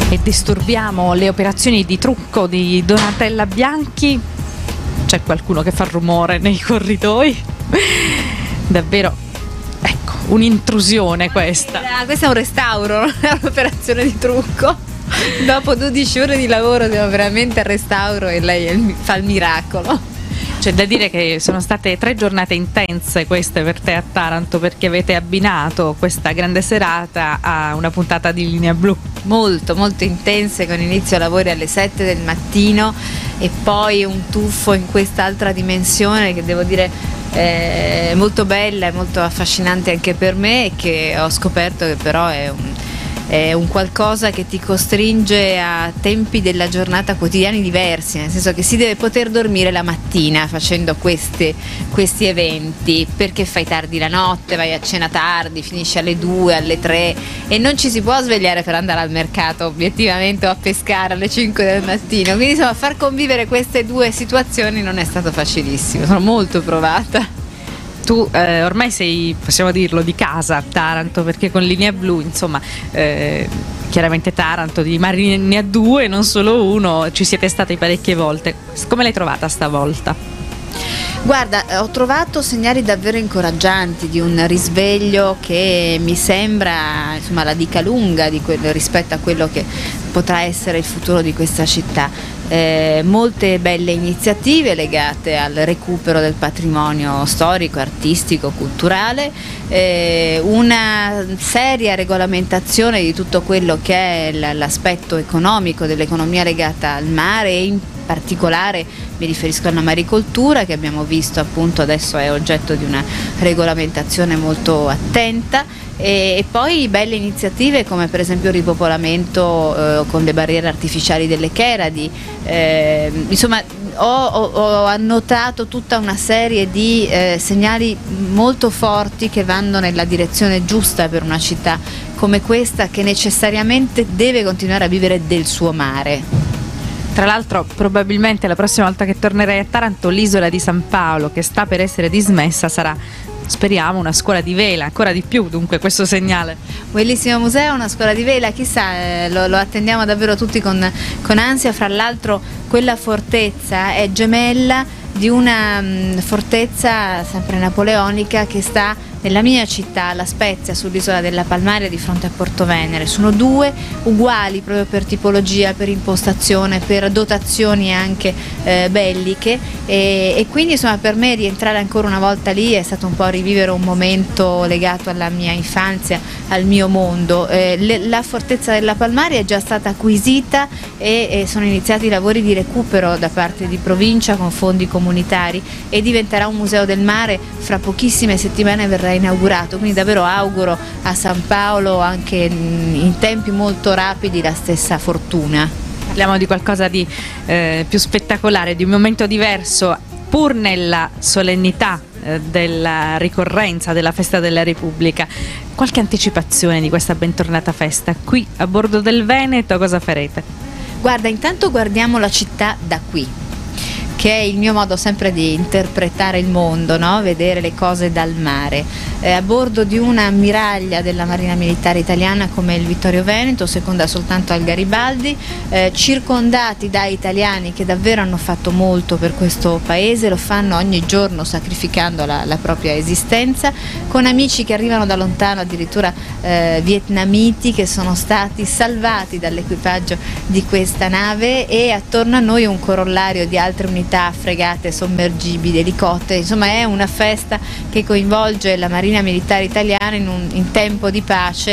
e disturbiamo le operazioni di trucco di Donatella Bianchi. C'è qualcuno che fa rumore nei corridoi. Davvero, ecco, un'intrusione questa. Questo è un restauro, non è un'operazione di trucco. Dopo 12 ore di lavoro siamo veramente al restauro e lei fa il miracolo. C'è da dire che sono state 3 giornate intense queste per te a Taranto, perché avete abbinato questa grande serata a una puntata di Linea Blu. Molto, molto intense, con inizio lavori alle 7 del mattino e poi un tuffo in quest'altra dimensione che devo dire è molto bella e molto affascinante anche per me, e che ho scoperto che però è un qualcosa che ti costringe a tempi della giornata quotidiani diversi, nel senso che si deve poter dormire la mattina facendo questi eventi, perché fai tardi la notte, vai a cena tardi, finisci alle 2, alle 3 e non ci si può svegliare per andare al mercato obiettivamente o a pescare alle 5 del mattino, quindi insomma far convivere queste due situazioni non è stato facilissimo, sono molto provata. Tu ormai sei, possiamo dirlo, di casa a Taranto, perché con Linea Blu, insomma, chiaramente Taranto di mari ne ha 2, non solo uno, ci siete stati parecchie volte. Come l'hai trovata stavolta? Guarda, ho trovato segnali davvero incoraggianti di un risveglio che mi sembra, insomma, la dica lunga rispetto a quello che potrà essere il futuro di questa città. Molte belle iniziative legate al recupero del patrimonio storico, artistico, culturale, una seria regolamentazione di tutto quello che è l'aspetto economico dell'economia legata al mare, e in particolare mi riferisco alla maricoltura, che abbiamo visto appunto adesso è oggetto di una regolamentazione molto attenta, e poi belle iniziative come per esempio il ripopolamento con le barriere artificiali delle Cheradi. Insomma, ho annotato tutta una serie di segnali molto forti che vanno nella direzione giusta per una città come questa, che necessariamente deve continuare a vivere del suo mare. Tra l'altro, probabilmente la prossima volta che tornerai a Taranto, l'isola di San Paolo, che sta per essere dismessa, sarà, speriamo, una scuola di vela, ancora di più dunque questo segnale. Bellissimo museo, una scuola di vela, chissà, lo attendiamo davvero tutti con ansia. Fra l'altro quella fortezza è gemella di una fortezza sempre napoleonica che sta nella mia città, La Spezia, sull'isola della Palmaria di fronte a Porto Venere. Sono due uguali proprio per tipologia, per impostazione, per dotazioni anche belliche, e quindi insomma per me rientrare ancora una volta lì è stato un po' rivivere un momento legato alla mia infanzia, al mio mondo. La fortezza della Palmaria è già stata acquisita e sono iniziati i lavori di recupero da parte di provincia con fondi comunitari, e diventerà un museo del mare. Fra pochissime settimane verrà inaugurato, quindi davvero auguro a San Paolo anche in tempi molto rapidi la stessa fortuna. Parliamo di qualcosa di più spettacolare, di un momento diverso, pur nella solennità della ricorrenza della festa della Repubblica. Qualche anticipazione di questa bentornata festa? Qui a bordo del Veneto cosa farete? Guarda, intanto guardiamo la città da qui, che è il mio modo sempre di interpretare il mondo, no? Vedere le cose dal mare. A bordo di una ammiraglia della Marina Militare Italiana come il Vittorio Veneto, seconda soltanto al Garibaldi, circondati da italiani che davvero hanno fatto molto per questo paese, lo fanno ogni giorno sacrificando la propria esistenza, con amici che arrivano da lontano, addirittura vietnamiti, che sono stati salvati dall'equipaggio di questa nave, e attorno a noi un corollario di altre unità, fregate, sommergibili, elicotteri. Insomma è una festa che coinvolge la Marina Militare Italiana in tempo di pace,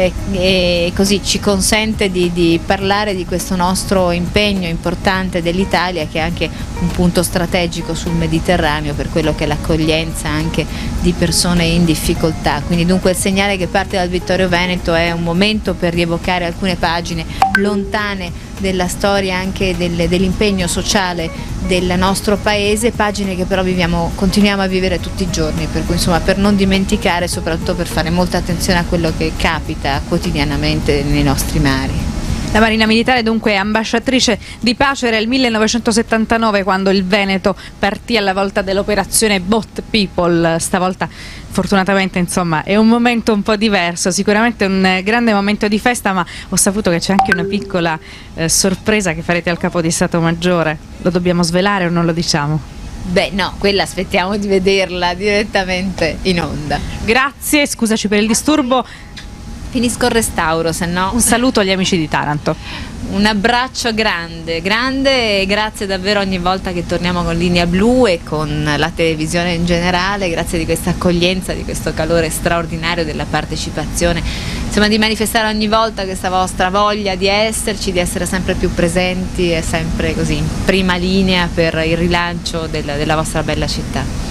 e così ci consente di parlare di questo nostro impegno importante dell'Italia, che è anche un punto strategico sul Mediterraneo per quello che è l'accoglienza anche di persone in difficoltà. Quindi dunque il segnale che parte dal Vittorio Veneto è un momento per rievocare alcune pagine lontane della storia, anche dell'impegno sociale del nostro paese, pagine che però continuiamo a vivere tutti i giorni, per cui insomma per non dimenticare, soprattutto per fare molta attenzione a quello che capita quotidianamente nei nostri mari. La Marina Militare dunque ambasciatrice di pace. Era il 1979 quando il Veneto partì alla volta dell'operazione Boat People. Stavolta fortunatamente insomma è un momento un po' diverso, sicuramente un grande momento di festa, ma ho saputo che c'è anche una piccola sorpresa che farete al Capo di Stato Maggiore. Lo dobbiamo svelare o non lo diciamo? Beh no, quella aspettiamo di vederla direttamente in onda. Grazie, scusaci per il disturbo. Finisco il restauro, se no. Un saluto agli amici di Taranto. Un abbraccio grande, grande, e grazie davvero ogni volta che torniamo con Linea Blu e con la televisione in generale, grazie di questa accoglienza, di questo calore straordinario della partecipazione, insomma di manifestare ogni volta questa vostra voglia di esserci, di essere sempre più presenti e sempre così in prima linea per il rilancio della vostra bella città.